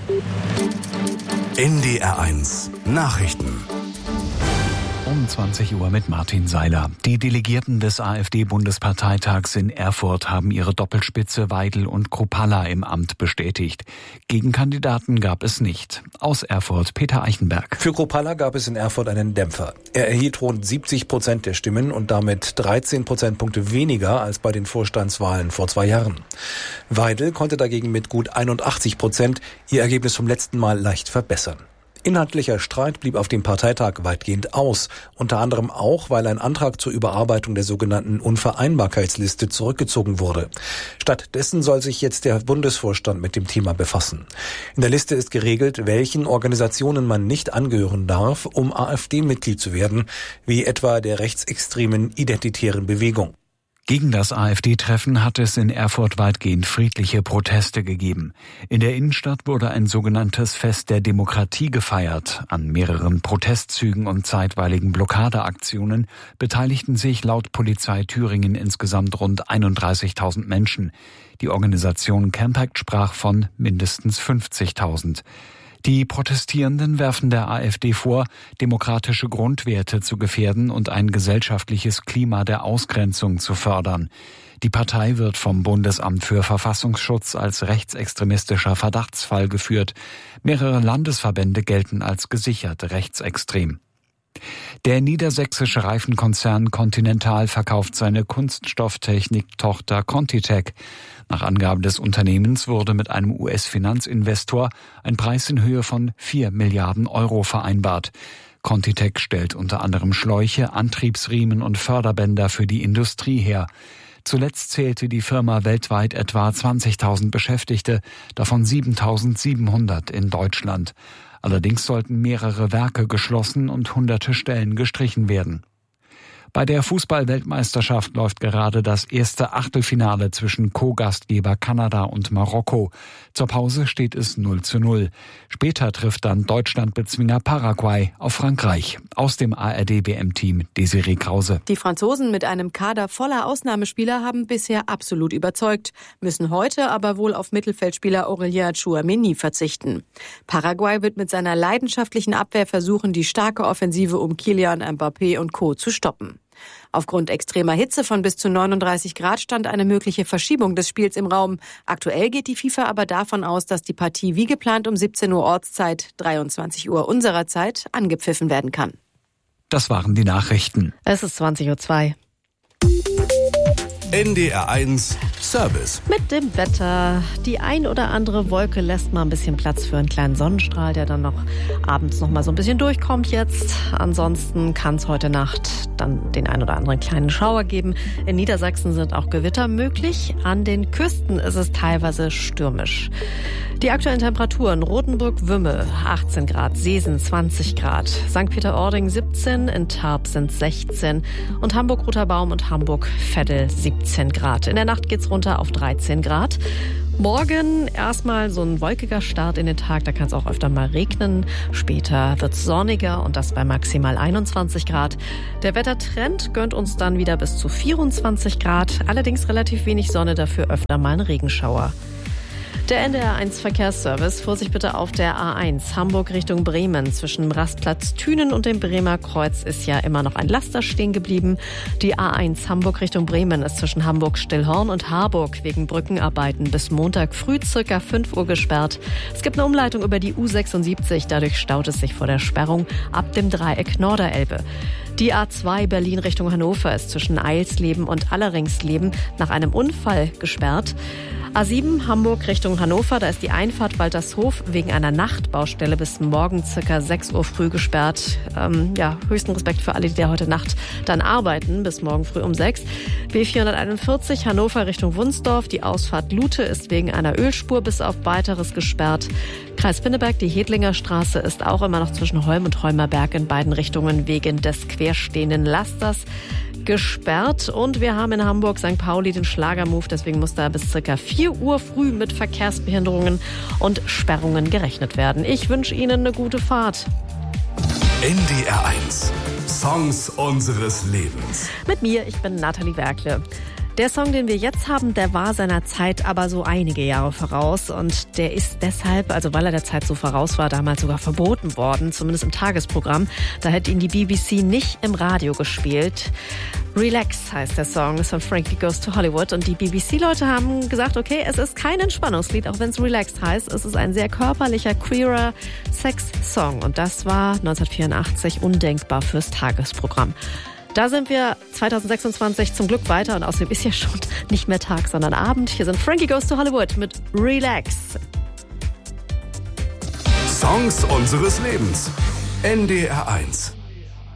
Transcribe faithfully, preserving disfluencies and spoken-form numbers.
N D R eins Nachrichten. Um zwanzig Uhr mit Martin Seiler. Die Delegierten des AfD-Bundesparteitags in Erfurt haben ihre Doppelspitze Weidel und Kruppalla im Amt bestätigt. Gegenkandidaten gab es nicht. Aus Erfurt Peter Eichenberg. Für Kruppalla gab es in Erfurt einen Dämpfer. Er erhielt rund siebzig Prozent der Stimmen und damit dreizehn Prozentpunkte weniger als bei den Vorstandswahlen vor zwei Jahren. Weidel konnte dagegen mit gut einundachtzig Prozent ihr Ergebnis vom letzten Mal leicht verbessern. Inhaltlicher Streit blieb auf dem Parteitag weitgehend aus, unter anderem auch, weil ein Antrag zur Überarbeitung der sogenannten Unvereinbarkeitsliste zurückgezogen wurde. Stattdessen soll sich jetzt der Bundesvorstand mit dem Thema befassen. In der Liste ist geregelt, welchen Organisationen man nicht angehören darf, um AfD-Mitglied zu werden, wie etwa der rechtsextremen Identitären Bewegung. Gegen das AfD-Treffen hat es in Erfurt weitgehend friedliche Proteste gegeben. In der Innenstadt wurde ein sogenanntes Fest der Demokratie gefeiert. An mehreren Protestzügen und zeitweiligen Blockadeaktionen beteiligten sich laut Polizei Thüringen insgesamt rund einunddreißigtausend Menschen. Die Organisation Campact sprach von mindestens fünfzigtausend. Die Protestierenden werfen der AfD vor, demokratische Grundwerte zu gefährden und ein gesellschaftliches Klima der Ausgrenzung zu fördern. Die Partei wird vom Bundesamt für Verfassungsschutz als rechtsextremistischer Verdachtsfall geführt. Mehrere Landesverbände gelten als gesichert rechtsextrem. Der niedersächsische Reifenkonzern Continental verkauft seine Kunststofftechnik-Tochter Contitech. Nach Angaben des Unternehmens wurde mit einem U S-Finanzinvestor ein Preis in Höhe von vier Milliarden Euro vereinbart. Contitech stellt unter anderem Schläuche, Antriebsriemen und Förderbänder für die Industrie her. Zuletzt zählte die Firma weltweit etwa zwanzigtausend Beschäftigte, davon siebentausendsiebenhundert in Deutschland. Allerdings sollten mehrere Werke geschlossen und hunderte Stellen gestrichen werden. Bei der Fußball-Weltmeisterschaft läuft gerade das erste Achtelfinale zwischen Co-Gastgeber Kanada und Marokko. Zur Pause steht es null zu null. Später trifft dann Deutschland-Bezwinger Paraguay auf Frankreich. Aus dem A R D-W M-Team Desiree Krause. Die Franzosen mit einem Kader voller Ausnahmespieler haben bisher absolut überzeugt, müssen heute aber wohl auf Mittelfeldspieler Aurélien Tchouaméni verzichten. Paraguay wird mit seiner leidenschaftlichen Abwehr versuchen, die starke Offensive um Kylian Mbappé und Co. zu stoppen. Aufgrund extremer Hitze von bis zu neununddreißig Grad stand eine mögliche Verschiebung des Spiels im Raum. Aktuell geht die FIFA aber davon aus, dass die Partie wie geplant um siebzehn Uhr Ortszeit, dreiundzwanzig Uhr unserer Zeit, angepfiffen werden kann. Das waren die Nachrichten. Es ist zwanzig Uhr zwei. N D R eins Service. Mit dem Wetter. Die ein oder andere Wolke lässt mal ein bisschen Platz für einen kleinen Sonnenstrahl, der dann noch abends noch mal so ein bisschen durchkommt jetzt. Ansonsten kann es heute Nacht dann den ein oder anderen kleinen Schauer geben. In Niedersachsen sind auch Gewitter möglich. An den Küsten ist es teilweise stürmisch. Die aktuellen Temperaturen: Rothenburg-Wümme achtzehn Grad, Seesen zwanzig Grad, Sankt Peter-Ording siebzehn, in Tarp sind sechzehn und Hamburg-Rotherbaum und Hamburg-Veddel siebzehn Grad. In der Nacht geht's runter auf dreizehn Grad. Morgen erstmal so ein wolkiger Start in den Tag, da kann es auch öfter mal regnen. Später wird's sonniger und das bei maximal einundzwanzig Grad. Der Wettertrend gönnt uns dann wieder bis zu vierundzwanzig Grad, allerdings relativ wenig Sonne, dafür öfter mal ein Regenschauer. Der N D R eins Verkehrsservice. Vorsicht bitte auf der A eins Hamburg Richtung Bremen. Zwischen dem Rastplatz Thünen und dem Bremer Kreuz ist ja immer noch ein Laster stehen geblieben. Die A eins Hamburg Richtung Bremen ist zwischen Hamburg-Stillhorn und Harburg wegen Brückenarbeiten bis Montag früh circa fünf Uhr gesperrt. Es gibt eine Umleitung über die U sechsundsiebzig. Dadurch staut es sich vor der Sperrung ab dem Dreieck Norderelbe. Die A zwei Berlin Richtung Hannover ist zwischen Eilsleben und Alleringsleben nach einem Unfall gesperrt. A sieben Hamburg Richtung Hannover, da ist die Einfahrt Waltershof wegen einer Nachtbaustelle bis morgen circa sechs Uhr früh gesperrt. Ähm, ja, höchsten Respekt für alle, die da heute Nacht dann arbeiten, bis morgen früh um sechs. B vierhunderteinundvierzig Hannover Richtung Wunsdorf, die Ausfahrt Lute ist wegen einer Ölspur bis auf weiteres gesperrt. Kreis Pinneberg, die Hedlinger Straße ist auch immer noch zwischen Holm und Holmerberg in beiden Richtungen wegen des querstehenden Lasters gesperrt. Und wir haben in Hamburg Sankt Pauli den Schlagermove, deswegen muss da bis circa vier Uhr früh mit Verkehrsbehinderungen und Sperrungen gerechnet werden. Ich wünsche Ihnen eine gute Fahrt. N D R eins Songs unseres Lebens. Mit mir, ich bin Nathalie Werkle. Der Song, den wir jetzt haben, der war seiner Zeit aber so einige Jahre voraus und der ist deshalb, also weil er der Zeit so voraus war, damals sogar verboten worden, zumindest im Tagesprogramm. Da hätte ihn die B B C nicht im Radio gespielt. Relax heißt der Song, ist von Frankie Goes to Hollywood und die B B C-Leute haben gesagt, okay, es ist kein Entspannungslied, auch wenn es Relaxed heißt. Es ist ein sehr körperlicher, queerer Sex-Song und das war neunzehnhundertvierundachtzig undenkbar fürs Tagesprogramm. Da sind wir zweitausendsechsundzwanzig zum Glück weiter und außerdem ist ja schon nicht mehr Tag, sondern Abend. Hier sind Frankie Goes to Hollywood mit Relax. Songs unseres Lebens. N D R eins.